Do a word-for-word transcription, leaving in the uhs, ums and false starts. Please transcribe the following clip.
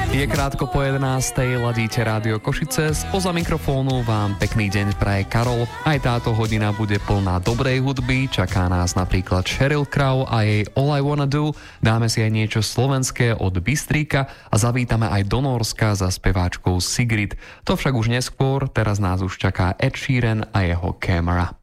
Je krátko po jedenástej, ladíte Rádio Košice. Spoza mikrofónu vám pekný deň praje Karol. Aj táto hodina bude plná dobrej hudby. Čaká nás napríklad Sheryl Crow a jej All I Wanna Do. Dáme si aj niečo slovenské od Bystríka a zavítame aj do Nórska za speváčkou Sigrid. To však už neskôr, teraz nás už čaká Ed Sheeran a jeho Camera.